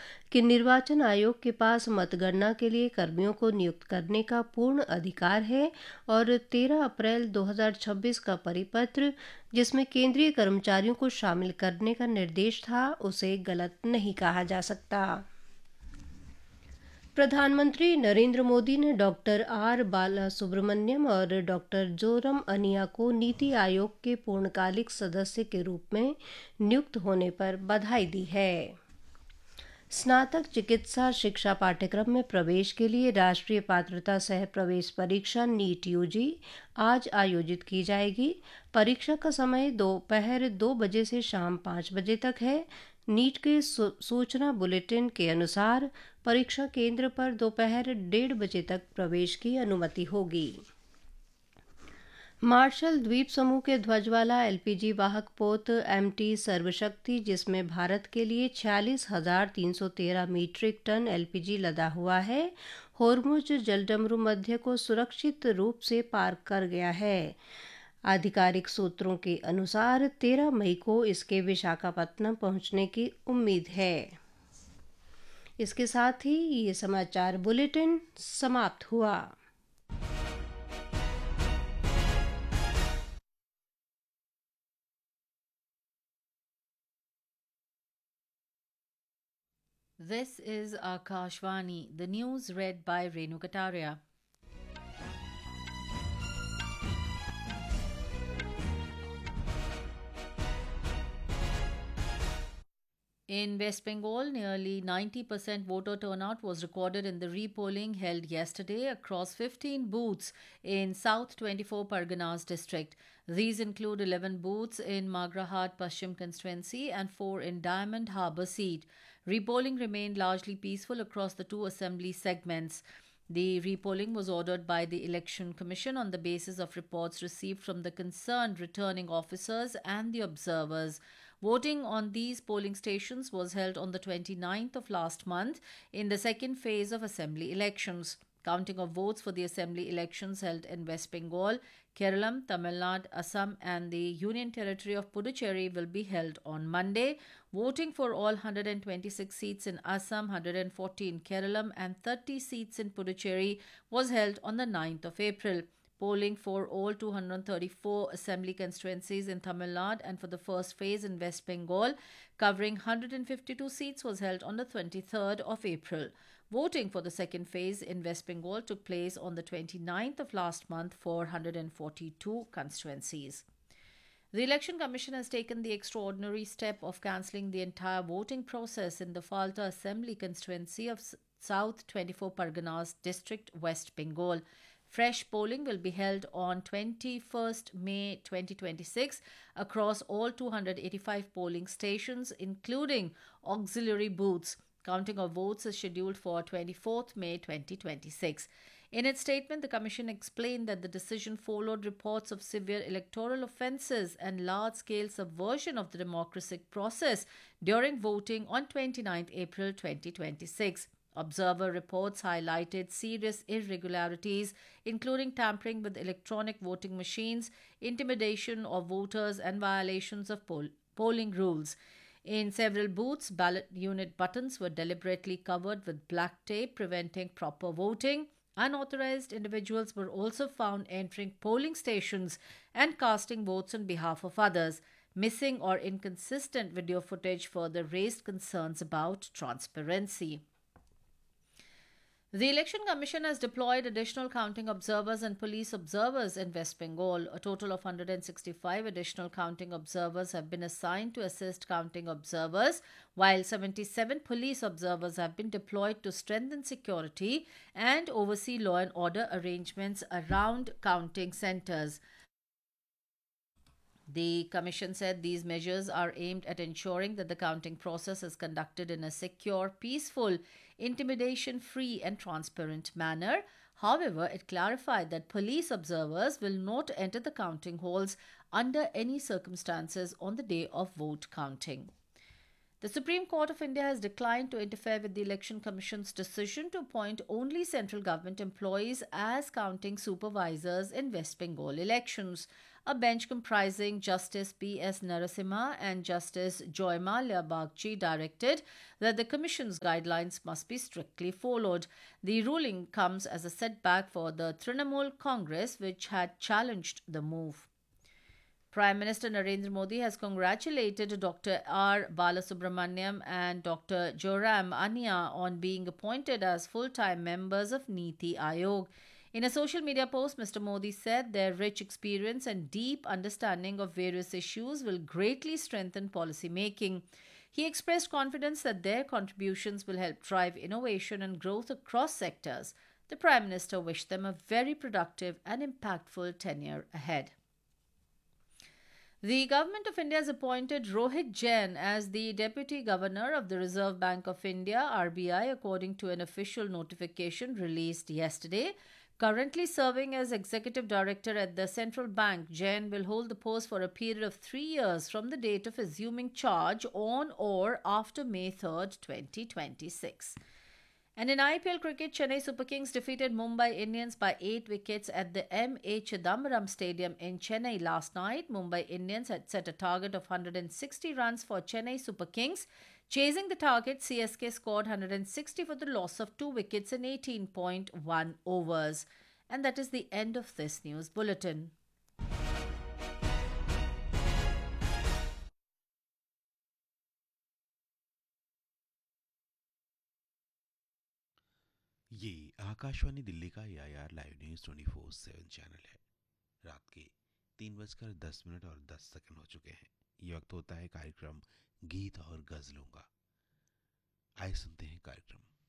कि निर्वाचन आयोग के पास मतगणना के लिए कर्मियों को नियुक्त करने का पूर्ण अधिकार है और 13 अप्रैल 2026 का परिपत्र, जिसमें केंद्रीय कर्मचारियों को शामिल करने का निर्देश था, उसे गलत नहीं कहा जा सकता। प्रधानमंत्री नरेंद्र मोदी ने डॉक्टर आर बालासुब्रमण्यम और डॉक्टर जोरम अनिया को नीति आयोग के पूर्णकालिक सदस्य के रूप में नियुक्त होने पर बधाई दी है। स्नातक चिकित्सा शिक्षा पाठ्यक्रम में प्रवेश के लिए राष्ट्रीय पात्रता सह प्रवेश परीक्षा नीट यूजी आज आयोजित की जाएगी। परीक्षा का समय दोपहर 2 बजे से शाम 5 बजे तक है। नीट के सूचना बुलेटिन के अनुसार परीक्षा केंद्र पर दोपहर 1:30 बजे तक प्रवेश की अनुमति होगी। मार्शल द्वीप समूह के ध्वजवाला एलपीजी वाहक पोत एमटी सर्वशक्ति, जिसमें भारत के लिए 46,313 मीट्रिक टन एलपीजी लदा हुआ है, होर्मुज जलडमरू मध्य को सुरक्षित रूप से पार कर गया है। आधिकारिक सूत्रों के अनुसार 13 मई को इसके विशाखापत्तनम पहुंचने की उम्मीद है। इसके साथ ही ये समाचार बुलेटिन समाप्त हुआ। This is Akashvani, the news read by Renu Kataria. In West Bengal, nearly 90% voter turnout was recorded in the repolling held yesterday across 15 booths in South 24 Parganas district. These include 11 booths in Magrahat Paschim constituency and 4 in Diamond Harbour seat. Repolling remained largely peaceful across the two assembly segments. The repolling was ordered by the Election Commission on the basis of reports received from the concerned returning officers and the observers. Voting on these polling stations was held on the 29th of last month in the second phase of assembly elections. Counting of votes for the assembly elections held in West Bengal, Kerala, Tamil Nadu, Assam and the Union Territory of Puducherry will be held on Monday. Voting for all 126 seats in Assam, 140 in Kerala and 30 seats in Puducherry was held on the 9th of April. Polling for all 234 assembly constituencies in Tamil Nadu and for the first phase in West Bengal, covering 152 seats, was held on the 23rd of April. Voting for the second phase in West Bengal took place on the 29th of last month for 142 constituencies. The Election Commission has taken the extraordinary step of cancelling the entire voting process in the Falta Assembly constituency of South 24 Parganas district, West Bengal. Fresh polling will be held on 21st May 2026 across all 285 polling stations, including auxiliary booths. Counting of votes is scheduled for 24th May 2026. In its statement, the Commission explained that the decision followed reports of severe electoral offences and large-scale subversion of the democratic process during voting on 29th April 2026. Observer reports highlighted serious irregularities, including tampering with electronic voting machines, intimidation of voters, and violations of polling rules. In several booths, ballot unit buttons were deliberately covered with black tape, preventing proper voting. Unauthorized individuals were also found entering polling stations and casting votes on behalf of others. Missing or inconsistent video footage further raised concerns about transparency. The Election Commission has deployed additional counting observers and police observers in West Bengal. A total of 165 additional counting observers have been assigned to assist counting observers, while 77 police observers have been deployed to strengthen security and oversee law and order arrangements around counting centres. The Commission said these measures are aimed at ensuring that the counting process is conducted in a secure, peaceful, intimidation-free and transparent manner. However, it clarified that police observers will not enter the counting halls under any circumstances on the day of vote counting. The Supreme Court of India has declined to interfere with the Election Commission's decision to appoint only central government employees as counting supervisors in West Bengal elections. A bench comprising Justice P.S. Narasimha and Justice Joymalia Bagchi directed that the Commission's guidelines must be strictly followed. The ruling comes as a setback for the Trinamool Congress, which had challenged the move. Prime Minister Narendra Modi has congratulated Dr. R. Balasubramaniam and Dr. Joram Ania on being appointed as full-time members of Niti Aayog. In a social media post, Mr. Modi said their rich experience and deep understanding of various issues will greatly strengthen policy making. He expressed confidence that their contributions will help drive innovation and growth across sectors. The Prime Minister wished them a very productive and impactful tenure ahead. The Government of India has appointed Rohit Jain as the Deputy Governor of the Reserve Bank of India (RBI), according to an official notification released yesterday. Currently serving as Executive Director at the Central Bank, Jain will hold the post for a period of 3 years from the date of assuming charge on or after May 3rd, 2026. And in IPL cricket, Chennai Super Kings defeated Mumbai Indians by 8 wickets at the M.A. Chidambaram Stadium in Chennai last night. Mumbai Indians had set a target of 160 runs for Chennai Super Kings. Chasing the target, CSK scored 160 for the loss of 2 wickets in 18.1 overs. And that is the end of this news bulletin. ये आकाशवाणी दिल्ली का AIR live news 24/7 channel है। रात के 3:10 और 10 second हो चुके हैं। ये वक्त होता है कार्यक्रम गीत और गजलों का। आइए सुनते हैं कार्यक्रम।